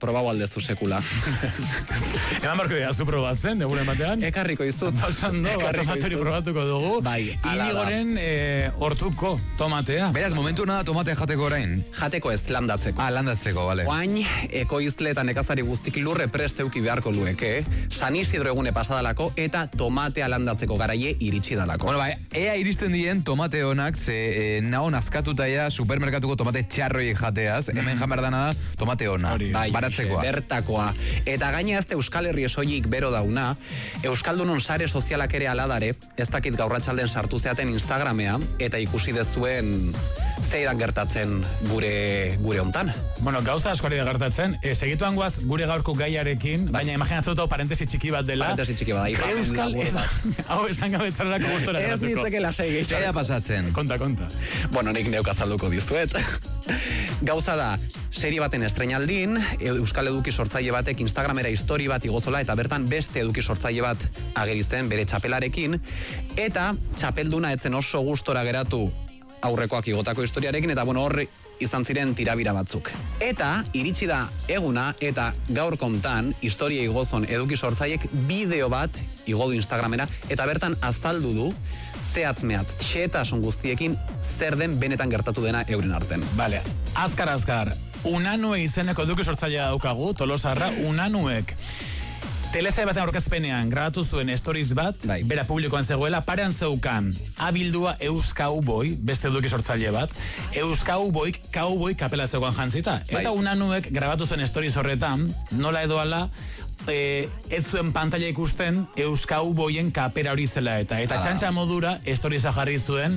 probau aldezu sekula. Eman barko dira, zu probatzen, egunen batean? Ekarriko izut. Ondo, tomatori probatuko dugu. Bai, Inigoren hortuko tomatea. Beraz, momentu nada tomate jateko orain? Jateko ez, landatzeko. Landatzeko, bale. Oain, ekoizle eta nekazari guztik lurre presteuki beharko lueke, San Isidro egune pasadalako eta tomatea landatzeko garaie iritsi dalako. Bueno, ea iristen dien tomate honak, ze naho nazkatuta ja supermerkatuko tomate txarroiek jateaz, hemen jamar dana da tomate hona, baratzekoa. Bertakoa. Eta gaina ez Euskal Herri esoilik bero dauna, Euskaldunon sare sozialak ere aladare, ez dakit gaurratxalden sartu zeaten Instagramea, eta ikusi dezuen zeidan gertatzen gure hontan. Bueno, gauza askori da gertatzen, segituan guaz gure gaurko gaiarekin, baina imaginatzen parentesi txiki bat dela. Parentesi txiki bat da. Euskal, hau esan gabetzarelako gustora geratuko. Ez nitzeke lasei gehiago. Zea pasatzen. Konta. Bueno, nik neuk azalduko dizuet. Gauza da, serie baten estreinaldin, Euskal eduki sortzaile batek Instagramera histori bat igozola eta bertan beste eduki sortzaile bat ageritzen bere txapelarekin, eta txapelduna etzen oso gustora geratu aurrekoak igotako historiarekin, eta bueno, horri izan ziren tirabira batzuk. Eta iritsi da eguna eta gaur kontan historia igozon eduki sortzaileek bideo bat igodu Instagramera eta bertan azaldu du zehatz-mehatz, xehetasun guztiekin zer den benetan gertatu dena euren arten. Vale, azkar. Unanue izeneko eduki sortzailea daukagu, Tolosarra, Unanuek. Telesai baten aurkezpenean grabatu zuen stories bat, bera publikoan zegoela, parean zeukan abildua Euskauboi, beste eduki sortzaile bat, Euskauboik, kauboi kapela zeukan jantzita. Eta Unanuek grabatu zuen stories horretan, nola edoala, ez zuen pantalla ikusten Euskauboien kapera hori zela eta txantxa modura storiesa jarri zuen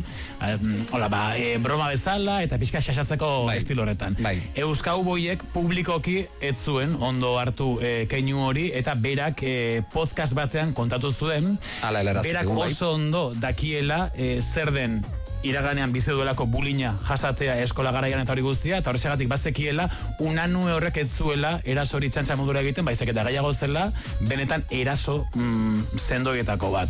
broma bezala eta pixka xaxatzeko estilo horretan. Euskauboiek publikoki ez zuen ondo hartu keinu hori eta berak podcast batean kontatu zuen, berak oso ondo dakiela zer den iraganean bizi duelako bulina jasatea eskola garaian eta hori guztia, eta horrexegatik bazekiela Unanue horrek ez zuela erasori txantxa modura egiten, baizik eta gaiago zela benetan eraso sendoietako bat.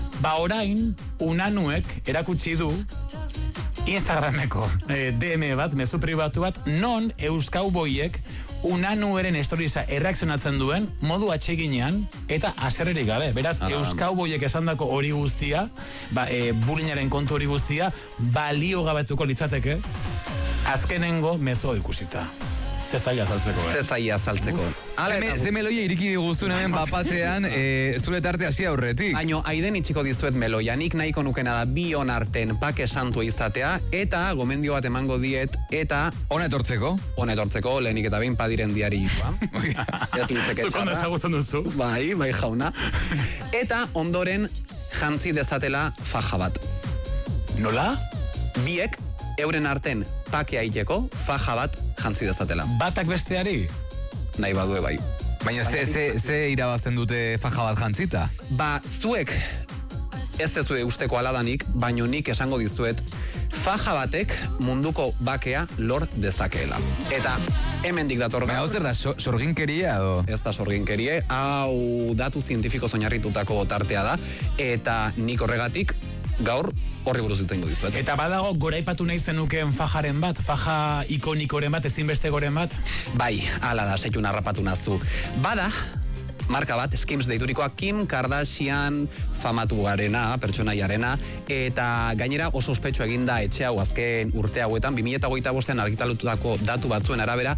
Orain Unanuek erakutsi du Instagrameko DM bat, mezu pribatu bat, non Euskauboiek Unanueren estoriza erreakzionatzen duen modu atseginean eta haserrerik gabe. Beraz, Euskauboiek esandako hori guztia, bulinaren kontu hori guztia, balio gabetuko litzateke, azkenengo mezo ikusita. Zezaila azaltzeko. Ze meloia iriki diguzun hemen bapatzean, zure tarte hasi aurretik. Baina, aiden itxiko dizuet meloia, nik nahiko nukena da bi onarten pake santua izatea, eta gomendio bat emango diet, eta... Hona etortzeko, lehenik eta behin padiren diarioa. Ez litzeke txarra. Zukondo ezagutzen duzu. Bai jauna. Eta ondoren jantzi dezatela faja bat. Nola? Biek euren arten pakea iteko faja bat jantzi dezatela. Batak besteari? Nahi badue bai. Baina ze irabazten dute faja bat jantzita? Zuek ez zezue usteko aladanik, baino nik esango dizuet faja batek munduko bakea lor dezakeela. Eta hemendik dator gaur. Hau zer da, sorginkeria o? Ez da sorginkerie, hau datu zientifiko oinarritutako tartea da, eta nik horregatik gaur horri buruz itzengo dizuet. Eta badago goraipatu nahi zenukeen fajaren bat, faja ikonikoren bat, ezinbestegoren bat? Bai, hala da, seitun harrapatu nazu. Bada, marka bat, Skims deiturikoa, Kim Kardashian famatu garena, pertsonaiarena, eta gainera oso ospetsu eginda etxe hau azken urte hauetan, 2025an argitalututako datu batzuen arabera,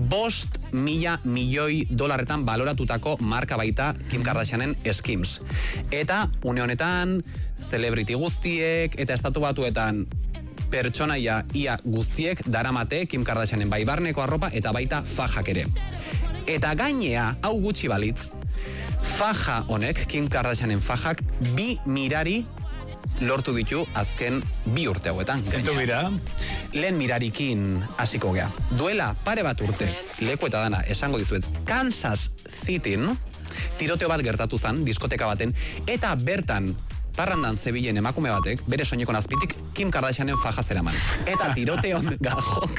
5.000 milioi dolarretan baloratutako marka baita Kim Kardashianen Skims. Eta une honetan, celebrity guztiek eta estatu batuetan pertsonaia ia guztiek daramate Kim Kardashianen bai barneko arropa eta baita fajak ere. Eta gainea, hau gutxi balitz, faja honek, Kim Kardashianen fajak, 2 mirari lortu ditu azken 2 urte hauetan. Zentu bira? Lehen mirarikin hasiko gea. Duela pare bat urte, leku eta dana, esango dizuet, Kansas Cityn, tiroteo bat gertatu zen, diskoteka baten, eta bertan, parrandan zebilen emakume batek, bere soineko azpitik, Kim Kardashianen faja zeraman. Eta tiroteon gajok,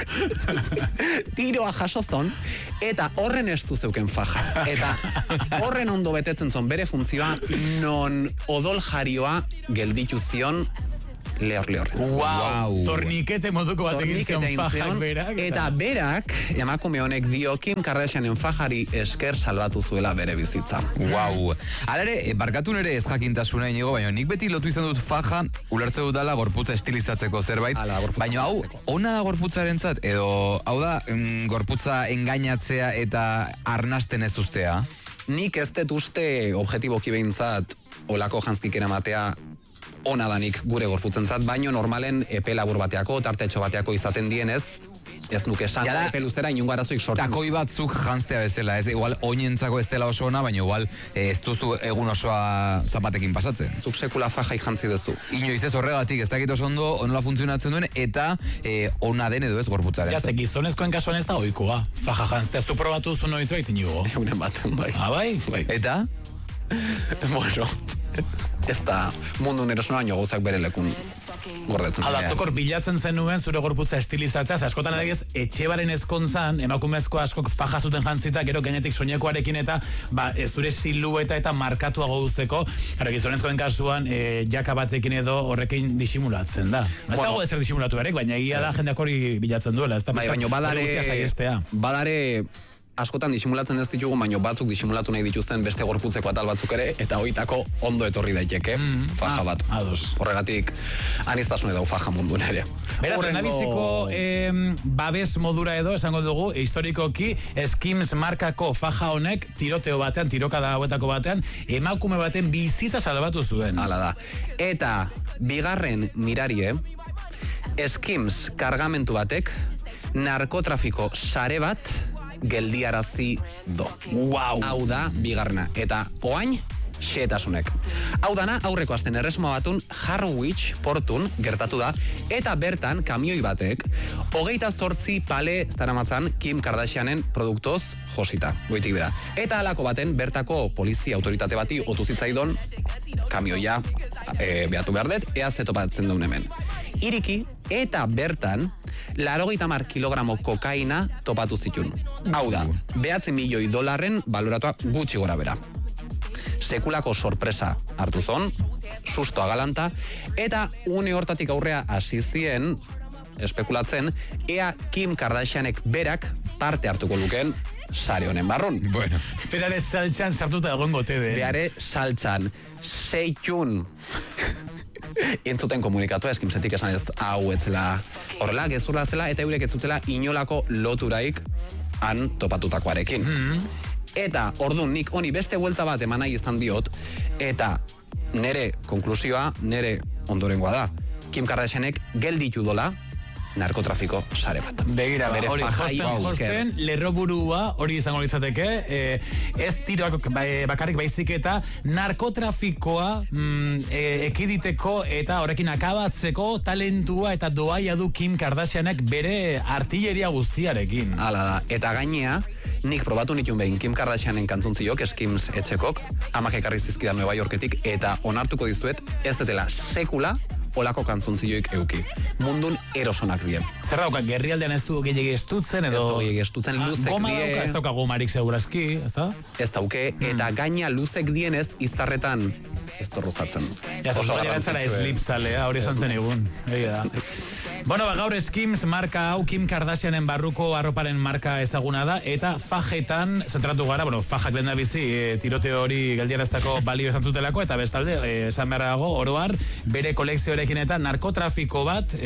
tiroa jasozon, eta horren estu zeuken faja. Eta horren ondo betetzen zon bere funtzioa, non odol jarioa gelditu zion lehor. Wow. Tornikete moduko bat egin zion fajak berak. Eta berak, emakume honek dio, Kim Kardashianen fajari esker salbatu zuela bere bizitza. Wow. Alare, barkatu nere ez jakintasuna inigo, baina nik beti lotu izan dut faja, ulertze dut dala gorputza estilizatzeko zerbait, baina hau, ona da gorputzarentzat, edo hau da gorputza engainatzea eta arnasten ez ustea? Nik ez dut uste objetiboki behintzat olako jantzkik eramatea ona danik gure gorputzentzat, baino normalen epe labur bateako, tartetxo bateako izaten dienez, ez nuke esan epe luzera inungo arazoik sortzen. Takoi batzuk jantztea bezala, ez igual oinentzako ez dela oso ona, baina igual ez duzu egun osoa zapatekin pasatzen. Zuk sekula fajaik jantzi duzu. Inoiz ez horregatik, ez dakit oso ondo, onola funtzionatzen duen, eta ona den edo ez gorputzaren. Ja, ze gizonezkoen kasuan ez da oikoa. Faja jantztea, zu probatu zu noiz baita inigo. Eunen baten, bai. Bai? Eta? Bueno, ez da mundu nerosuna baino gauzak bere lekun gordetzen. Adazokor bilatzen zenuen zure gorputza estilizatzea, askotan adegez, etxebaren ezkontzan, emakumezko askok faja zuten jantzita, gero gainetik soinekoarekin eta zure silueta eta markatuago duzteko, gizonezkoen kasuan, jaka batekin edo horrekin disimulatzen da. Ez dago ezer disimulatu berek, baina egia da jendeak hori bilatzen duela. Baina badare askotan disimulatzen ez ditugu, baino batzuk disimulatu nahi dituzten beste gorputzeko atal batzuk ere, eta hoitako ondo etorri daiteke, faja bat. Horregatik, aniztasun edo faja mundun ere. Beraz, nabiziko babes modura edo, esango dugu, historikoki, Skims markako faja honek, tiroteo batean, tirokada hauetako batean, emakume baten bizitza salbatu zuen. Hala da. Eta, bigarren mirarie, Skims kargamentu batek, narkotrafiko sare bat, geldiarazi do. Wow. Hau da, bigarrena. Eta oain, xeetasunek. Hau dana, aurreko asten erresuma batun Harwich portun gertatu da, eta bertan kamioi batek 28 pale zaramatzan Kim Kardashianen produktoz josita, goitik bera. Eta halako baten bertako polizia autoritate bati otu zitzaidon kamioia behatu behar dut, ea zetopatzen duen hemen. Iriki, eta bertan 80 kilogramo kokaina topatu zitun. Hau da, $9 milioi baloratua gutxi gora bera. Sekulako sorpresa hartu zon, sustoa galanta, eta une hortatik aurrea hasi zien espekulatzen, ea Kim Kardashianek berak parte hartuko lukeen sare honen barrun. Bueno. Berare saltxan sartuta egongo tede. Berare saltxan, seitun entzuten komunikatua eskimsetik esan ez hau etzela horrela, gezurra zela, eta eurek ez zutela inolako loturaik han topatutakoarekin. Eta, orduan, nik honi beste buelta bat eman nahi izan diot, eta nere konklusioa, nere ondorengoa da. Kim Kardashianek gelditu dola narkotrafiko sare bat. Begira, hori josten, lerroburua hori izango litzateke, ez tiroak bakarrik baizik eta narkotrafikoa ekiditeko eta horrekin akabatzeko talentua eta doaia du Kim Kardashianek bere artilleria guztiarekin. Hala da, eta gainea, nik probatu nituen behin Kim Kardashianen kantzuntziok, Skims etxekok, amak ekarri zizkidan Nueva Yorketik, eta onartuko dizuet, ez detela sekula olako kantzuntziloik euki. Mundun erosonak dien. Zer dauka, gerrialdean ez du gehiagi estutzen edo... Ez du gehiagi estutzen, luzek goma die... Dauka, ez dauka gomarik segurazki, ez da? Ez dauke, eta gaina luzek dienez iztarretan ez torrozatzen. Ja, zara eslipzalea, hori esan zen egun. Bueno, gaur Skims marka hau Kim Kardashianen barruko arroparen marka ezaguna da, eta fajetan zentratu gara, bueno, fajak den da bizi, tirote hori geldiaraztako balio esan zutelako, eta bestalde, esan beharrago, oroar, bere kolekzioarekin eta narkotrafiko bat,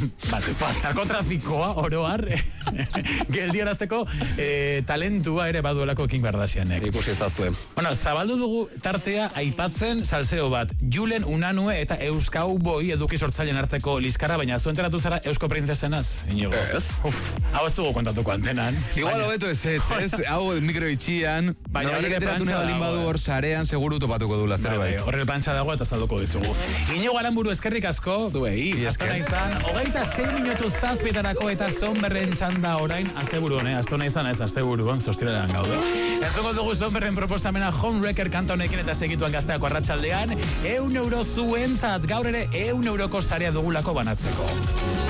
narkotrafikoa, oroar, geldiarazteko talentua ere baduelako Kim Kardashianek. Ikusi ezazue. Bueno, zabaldu dugu tartea aipatzen salseo bat, Julen Unanue eta Euskau Boi eduki sortzaileen arteko liskarra, baina zu enteratu zara Eusko Printzesenaz, inigo. Ez. Hau ez dugu kontatuko antenan. Igual hobeto ez, hau mikro itxian, baina enteratu baldin badu hor sarean seguru topatuko dula zerbait. Horre pantxa dago eta salduko dizugu. Inigo Garamburu eskerrik asko. Zuei. Aztona izan, 26 minutu zazpietarako eta Sonberren txanda orain, asteburu hone, astona izan ez, asteburu hon, zostiralean gaude. Entzungo dugu Sonberren proposamena Homewrecker kanta honekin eta segituan gazteako arratsaldean, €1 zuentzat, gaur ere €1 sarea dugulako banatzeko.